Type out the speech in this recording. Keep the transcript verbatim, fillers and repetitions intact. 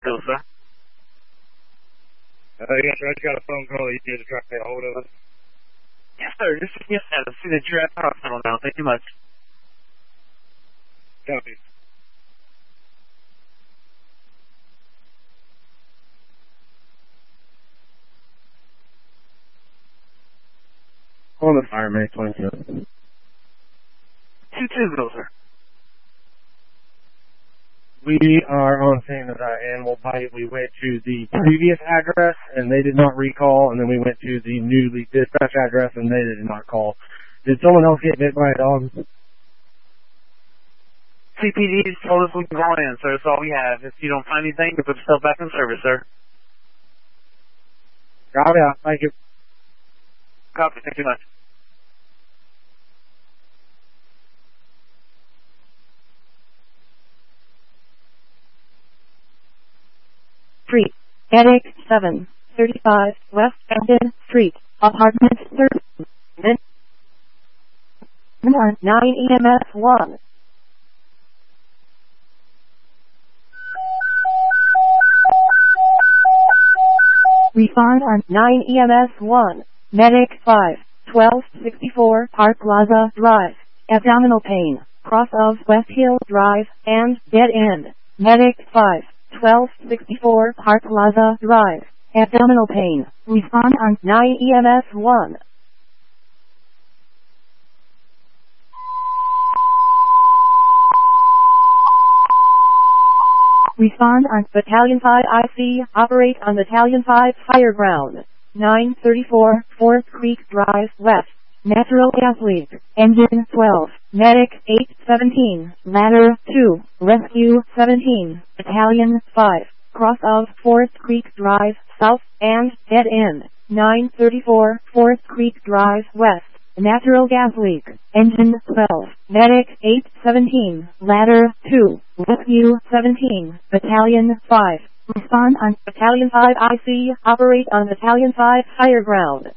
Hello, sir. Uh, yes, sir. I just got a phone call. You did to try to get a hold of us. Yes, sir. This is yes, sir. I see that you're at the hospital now. Thank you much. Copy. On the fire, May twenty-two. Two two, go, sir. We are on scene of that animal bite. We went to the previous address, and they did not recall, and then we went to the newly dispatched address, and they did not call. Did someone else get bit by a dog? C P D told us we can call in, sir. That's all we have. If you don't find anything, you put yourself back in service, sir. Copy out. Thank you. Copy. Thank you much. Street, Attic seven thirty-five, West Camden Street, Apartment thirteen, nine E M S one. Respond on nine E M S one, Medic five, twelve sixty-four Park Plaza Drive, abdominal pain, cross of West Hill Drive, and dead end. Medic five, twelve sixty-four Park Plaza Drive, abdominal pain. Respond on nine E M S one. Respond on Battalion five I C. Operate on Battalion five higher ground. nine thirty-four fourth Creek Drive West. Natural gas leak. Engine twelve. Medic eight seventeen. Ladder two. Rescue seventeen. Battalion five. Cross of fourth Creek Drive South and dead end. nine thirty-four fourth Creek Drive West. Natural gas leak. Engine twelve. Medic eight seventeen. Ladder two. Rescue seventeen. Battalion five. Respond on Battalion five I C. Operate on Battalion five higher ground.